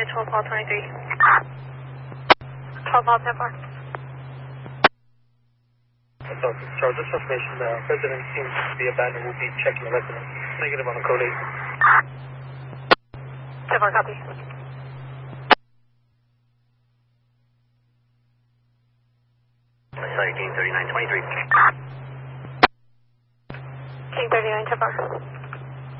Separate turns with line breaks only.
12 Paul 23. 12 Paul 10 4.
Charles, this information, resident seems to be abandoned. We'll be checking the resident. Negative on the code 8.
10 4, copy.
Sorry, King 3923.
King 39 10 4.